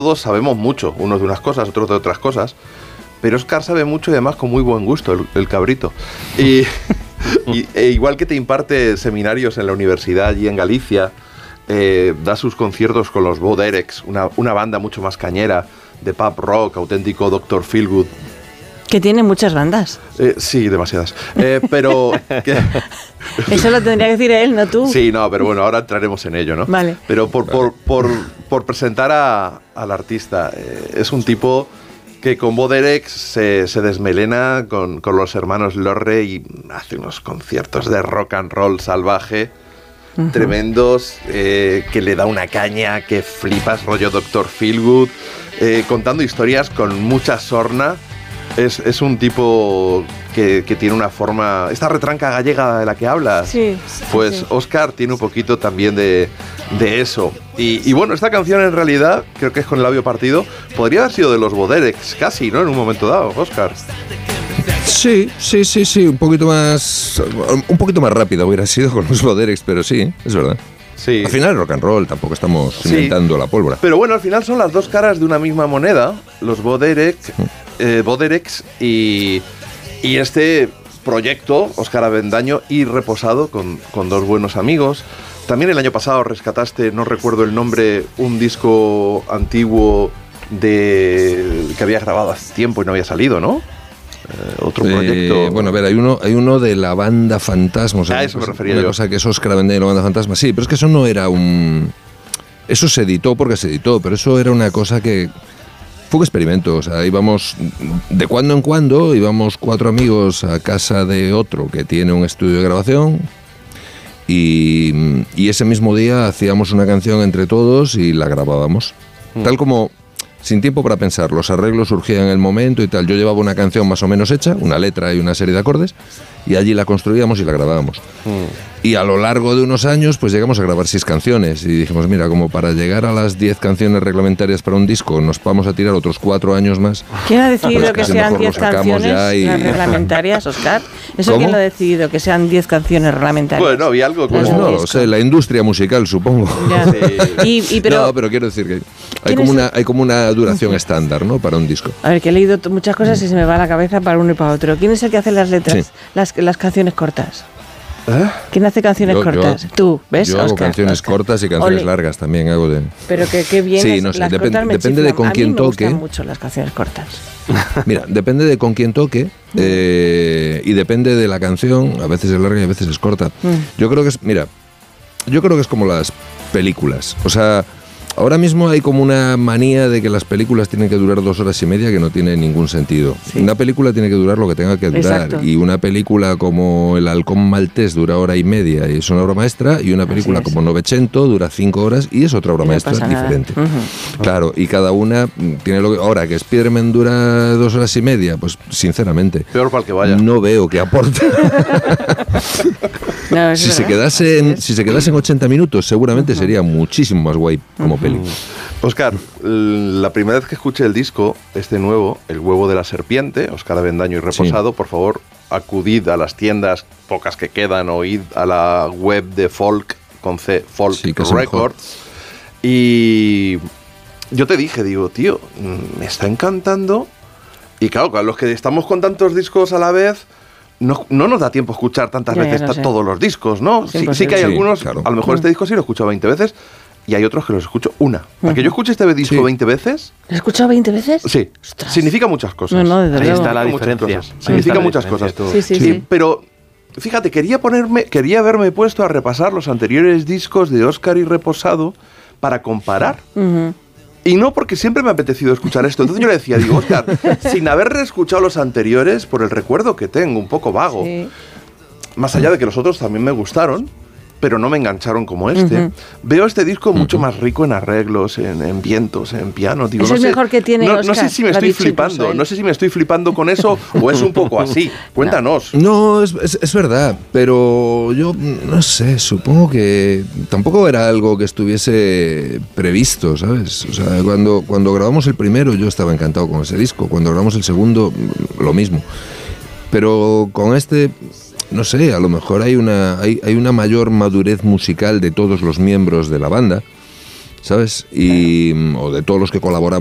todos sabemos mucho, unos de unas cosas, otros de otras cosas, pero Óscar sabe mucho y además con muy buen gusto, el cabrito. E igual que te imparte seminarios en la universidad allí en Galicia, da sus conciertos con los Bo Derek's, una banda mucho más cañera, de pub rock, auténtico Dr. Feelgood. Que tiene muchas bandas. Sí, demasiadas. Pero... Eso lo tendría que decir él, no tú. Sí, no, pero bueno, ahora entraremos en ello, ¿no? Vale. Pero por presentar al artista, es un tipo que con Bo Derek se desmelena con los hermanos Lorre y hace unos conciertos de rock and roll salvaje, tremendos, que le da una caña que flipas, rollo Dr. Feelgood, contando historias con mucha sorna. Es un tipo que tiene una forma... Esta retranca gallega de la que hablas, sí, pues sí. Óscar tiene un poquito también de eso. Y bueno, esta canción en realidad, creo que es con el labio partido, podría haber sido de los Bo Derek's casi, ¿no? En un momento dado, Óscar. Sí, un poquito más rápida hubiera sido con los Bo Derek's, pero sí, es verdad. Sí. Al final rock and roll, tampoco estamos inventando la pólvora. Pero bueno, al final son las dos caras de una misma moneda, los Bo Derek's y este proyecto, Óscar Avendaño y Reposado, con dos buenos amigos. También el año pasado rescataste, no recuerdo el nombre, un disco antiguo que había grabado hace tiempo y no había salido, ¿no? Otro proyecto. Bueno, a ver, hay uno de la banda Fantasma. O sea, a eso me refería una yo. Cosa que es Óscar Avendaño y la banda Fantasma. Sí, pero es que eso no era un... Eso se editó porque se editó, pero eso era una cosa que... Fue un experimento, o sea, íbamos de cuando en cuando, íbamos 4 amigos a casa de otro que tiene un estudio de grabación y ese mismo día hacíamos una canción entre todos y la grabábamos. Tal como, sin tiempo para pensar, los arreglos surgían en el momento y tal. Yo llevaba una canción más o menos hecha, una letra y una serie de acordes, y allí la construíamos y la grabábamos. Y a lo largo de unos años, pues llegamos a grabar 6 canciones y dijimos, mira, como para llegar a las 10 canciones reglamentarias para un disco, nos vamos a tirar otros 4 años más. ¿Quién ha decidido pues que sean 10 canciones las reglamentarias, Óscar? ¿Eso ¿Cómo? quién lo ha decidido, que sean 10 canciones reglamentarias? Bueno, había algo como... Pues no lo sé, la industria musical, supongo. Ya. Sí. Pero, no, pero quiero decir que hay como una duración estándar, ¿no? Para un disco. A ver, que he leído muchas cosas y se me va la cabeza para uno y para otro. ¿Quién es el que hace las letras, las canciones cortas? ¿Quién hace canciones cortas? Tú, ¿ves? Yo hago Óscar, canciones cortas y canciones largas también hago de... Pero que bien. Sí, no sé, depende de con quién toque. A mí me gustan mucho las canciones cortas. Mira, depende de con quién toque y depende de la canción. A veces es larga y a veces es corta. Yo creo que es como las películas. O sea, ahora mismo hay como una manía de que las películas tienen que durar 2 horas y media, que no tiene ningún sentido. Sí. Una película tiene que durar lo que tenga que durar. Exacto. Y una película como El halcón maltés dura 1 hora y media y es una obra maestra, y una película como Novecento dura 5 horas y es otra obra maestra diferente. Claro, y cada una tiene lo que... Ahora, que Spider-Man dura 2 horas y media, pues sinceramente... Peor para el que vaya. No veo que aporte. No, si se quedasen 80 minutos, seguramente sería muchísimo más guay como peli. Óscar, la primera vez que escuché el disco, este nuevo, El huevo de la serpiente, Óscar Avendaño y Reposado, por favor, acudid a las tiendas, pocas que quedan, o id a la web de Folk, con C, Folk Records. Y yo te dije, digo, tío, me está encantando. Y claro, a los que estamos con tantos discos a la vez... No nos da tiempo a escuchar tantas veces todos los discos, ¿no? Sí que hay algunos, claro. A lo mejor este disco sí lo he escuchado 20 veces y hay otros que los escucho una. Para que yo escuche este disco 20 veces... ¿Lo he escuchado 20 veces? Sí. Ostras. Significa muchas cosas. No, ahí está la diferencia. Significa muchas cosas. Sí. Pero, fíjate, quería haberme puesto a repasar los anteriores discos de Óscar y Reposado para comparar. Y no porque siempre me ha apetecido escuchar esto. Entonces yo le decía, digo, Óscar, sin haber reescuchado los anteriores, por el recuerdo que tengo, un poco vago, más allá de que los otros también me gustaron, pero no me engancharon como este, veo este disco mucho más rico en arreglos, en vientos, en piano. Digo, eso es mejor que tiene Óscar. No sé si me estoy flipando, no sé si me estoy flipando con eso o es un poco así. Cuéntanos. No, es verdad, pero yo no sé, supongo que tampoco era algo que estuviese previsto, ¿sabes? O sea, cuando grabamos el primero yo estaba encantado con ese disco, cuando grabamos el segundo lo mismo. Pero con este... No sé, a lo mejor hay una mayor madurez musical de todos los miembros de la banda ¿sabes? O de todos los que colaboramos